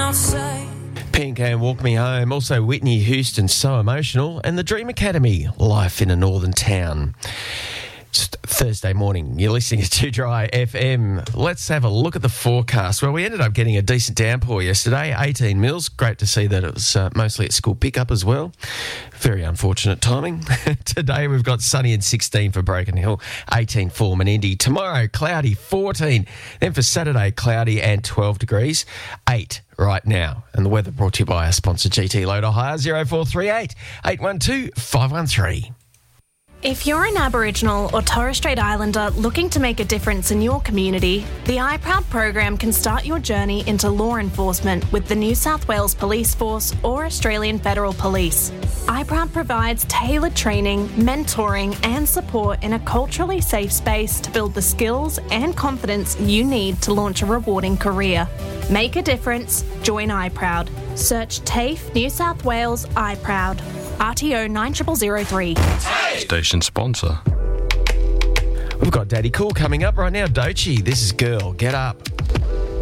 outside. Pink and Walk Me Home. Also Whitney Houston, So Emotional. And the Dream Academy, Life in a Northern Town. It's Thursday morning. You're listening to 2 Dry FM. Let's have a look at the forecast. Well, we ended up getting a decent downpour yesterday, 18 mils. Great to see that it was mostly at school pickup as well. Very unfortunate timing. Today we've got sunny and 16 for Broken Hill, 18 for Menindee. Tomorrow, cloudy, 14. Then for Saturday, cloudy and 12 degrees, 8 right now. And the weather brought to you by our sponsor, GT Loader Hire, 0438 812 513. If you're an Aboriginal or Torres Strait Islander looking to make a difference in your community, the iProud program can start your journey into law enforcement with the New South Wales Police Force or Australian Federal Police. iProud provides tailored training, mentoring and support in a culturally safe space to build the skills and confidence you need to launch a rewarding career. Make a difference, join iProud. Search TAFE New South Wales iProud. RTO 9003. Station sponsor. We've got Daddy Cool coming up right now. Doechii, this is Girl, Get Up.